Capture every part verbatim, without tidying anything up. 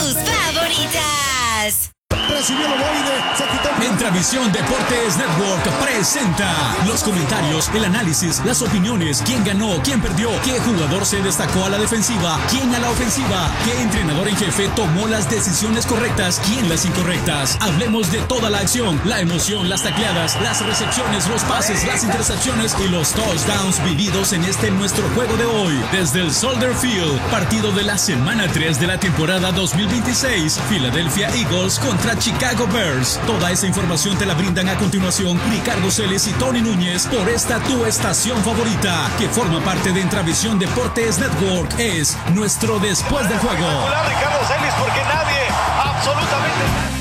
tus favoritas. Recibió el ovoide, se quitó. Entravisión Deportes Network presenta los comentarios, el análisis, las opiniones, quién ganó, quién perdió, qué jugador se destacó a la defensiva, quién a la ofensiva, qué entrenador en jefe tomó las decisiones correctas, quién las incorrectas. Hablemos de toda la acción, la emoción, las tacleadas, las recepciones, los pases, las intercepciones y los touchdowns vividos en este nuestro juego de hoy. Desde el Soldier Field, partido de la semana tres de la temporada dos mil veintiséis, Philadelphia Eagles contra Chicago Bears. Toda esa información te la brindan a continuación Ricardo Celis y Tony Núñez por esta tu estación favorita, que forma parte de Entravisión Deportes Network. Es nuestro Después del Juego. Ricardo Celis, porque nadie, absolutamente nadie.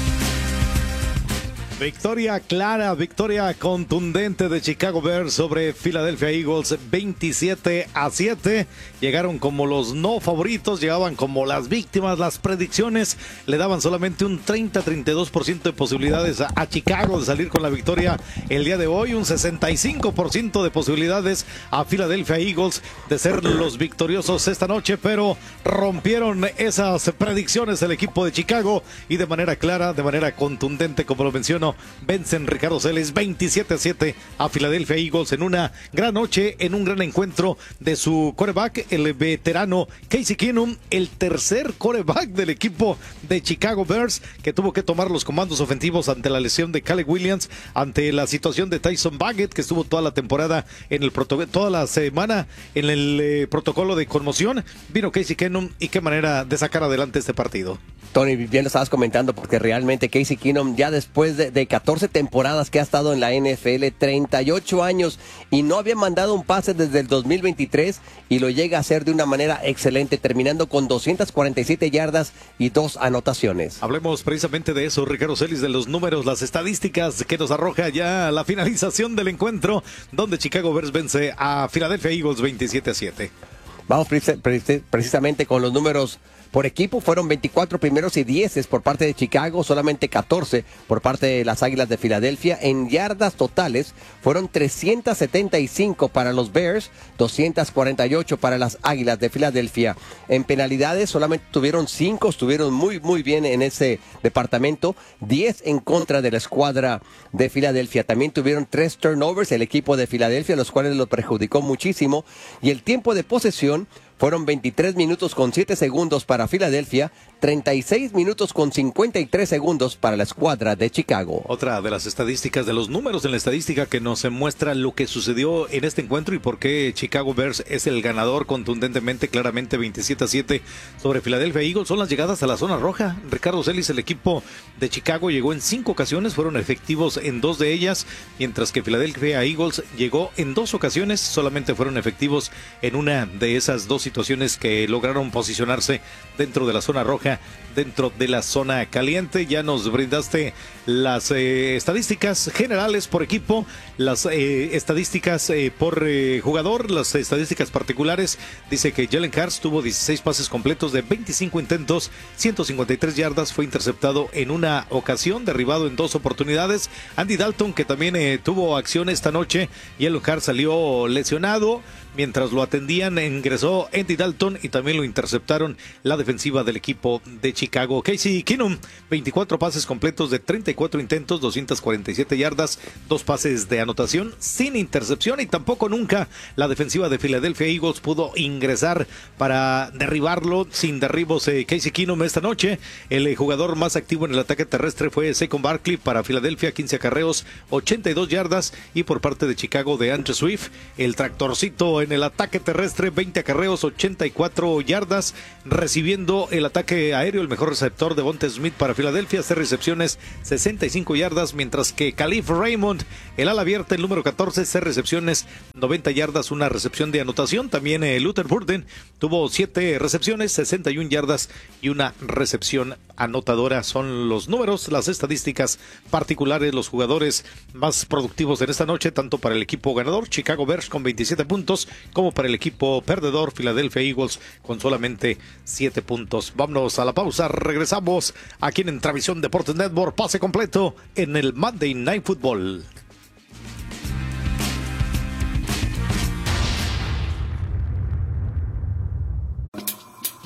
Victoria clara, victoria contundente de Chicago Bears sobre Philadelphia Eagles, veintisiete a siete. Llegaron como los no favoritos, llegaban como las víctimas. Las predicciones le daban solamente un treinta a treinta y dos por ciento de posibilidades a, a Chicago de salir con la victoria el día de hoy, un sesenta y cinco por ciento de posibilidades a Philadelphia Eagles de ser los victoriosos esta noche, pero rompieron esas predicciones el equipo de Chicago y de manera clara, de manera contundente, como lo menciono, vencen Ricardo Celis veintisiete a siete a Philadelphia Eagles en una gran noche, en un gran encuentro de su quarterback, el veterano Casey Keenum, el tercer quarterback del equipo de Chicago Bears, que tuvo que tomar los comandos ofensivos ante la lesión de Caleb Williams, ante la situación de Tyson Bagent, que estuvo toda la temporada en el protocolo, toda la semana en el eh, protocolo de conmoción. Vino Casey Keenum y qué manera de sacar adelante este partido. Tony, bien lo estabas comentando, porque realmente Casey Keenum, ya después de, de catorce temporadas que ha estado en la N F L, treinta y ocho años, y no había mandado un pase desde el dos mil veintitrés, y lo llega a hacer de una manera excelente, terminando con doscientas cuarenta y siete yardas y dos anotaciones. Hablemos precisamente de eso, Ricardo Celis, de los números, las estadísticas que nos arroja ya la finalización del encuentro, donde Chicago Bears vence a Philadelphia Eagles veintisiete a siete. Vamos precisamente con los números por equipo. Fueron veinticuatro primeros y dieces por parte de Chicago, solamente catorce por parte de las Águilas de Filadelfia. En yardas totales fueron trescientas setenta y cinco para los Bears, doscientas cuarenta y ocho para las Águilas de Filadelfia. En penalidades solamente tuvieron cinco, estuvieron muy muy bien en ese departamento, diez en contra de la escuadra de Filadelfia. También tuvieron tres turnovers el equipo de Filadelfia, los cuales lo perjudicó muchísimo, y el tiempo de posesión fueron veintitrés minutos con siete segundos para Filadelfia, treinta y seis minutos con cincuenta y tres segundos para la escuadra de Chicago. Otra de las estadísticas, de los números en la estadística que nos muestra lo que sucedió en este encuentro y por qué Chicago Bears es el ganador contundentemente, claramente veintisiete a siete sobre Philadelphia Eagles, son las llegadas a la zona roja. Ricardo Celis, el equipo de Chicago llegó en cinco ocasiones, fueron efectivos en dos de ellas, mientras que Philadelphia Eagles llegó en dos ocasiones, solamente fueron efectivos en una de esas dos situaciones que lograron posicionarse dentro de la zona roja, dentro de la zona caliente. Ya nos brindaste las eh, estadísticas generales por equipo, las eh, estadísticas eh, por eh, jugador, las estadísticas particulares. Dice que Jalen Hurts tuvo dieciséis pases completos de veinticinco intentos, ciento cincuenta y tres yardas, fue interceptado en una ocasión, derribado en dos oportunidades. Andy Dalton, que también eh, tuvo acción esta noche, Jalen Hurts salió lesionado. Mientras lo atendían, ingresó Andy Dalton y también lo interceptaron la defensiva del equipo de Chicago. Casey Keenum, veinticuatro pases completos de treinta y cuatro intentos, doscientas cuarenta y siete yardas, dos pases de anotación sin intercepción, y tampoco nunca la defensiva de Philadelphia Eagles pudo ingresar para derribarlo. Sin derribos eh, Casey Keenum esta noche. El eh, jugador más activo en el ataque terrestre fue Saquon Barkley para Philadelphia, quince acarreos, ochenta y dos yardas, y por parte de Chicago de Andrew Swift, el tractorcito en el ataque terrestre, veinte acarreos, ochenta y cuatro yardas, recibiendo el ataque aéreo, el mejor receptor de Devonta Smith para Filadelfia, seis recepciones, sesenta y cinco yardas, mientras que Khalif Raymond, el ala abierta, el número catorce, seis recepciones, noventa yardas, una recepción de anotación. También eh, Luther Burden tuvo siete recepciones, sesenta y una yardas y una recepción anotadora. Son los números, las estadísticas particulares, los jugadores más productivos en esta noche, tanto para el equipo ganador, Chicago Bears, con veintisiete puntos, como para el equipo perdedor, Philadelphia Eagles, con solamente siete puntos. Vámonos a la pausa, regresamos aquí en Entravisión Deportes Network, pase completo en el Monday Night Football.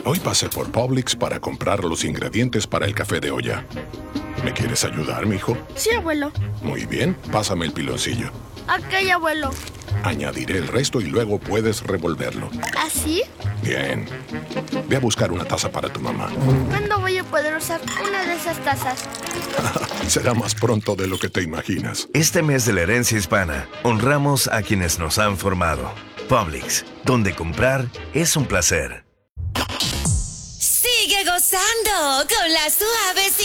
Hoy pasé por Publix para comprar los ingredientes para el café de olla. ¿Me quieres ayudar, mijo? Sí, abuelo. Muy bien, pásame el piloncillo. Ok, abuelo. Añadiré el resto y luego puedes revolverlo. ¿Así? Bien. Ve a buscar una taza para tu mamá. ¿Cuándo voy a poder usar una de esas tazas? Será más pronto de lo que te imaginas. Este mes de la herencia hispana, honramos a quienes nos han formado. Publix, donde comprar es un placer. Sigue gozando con las suaves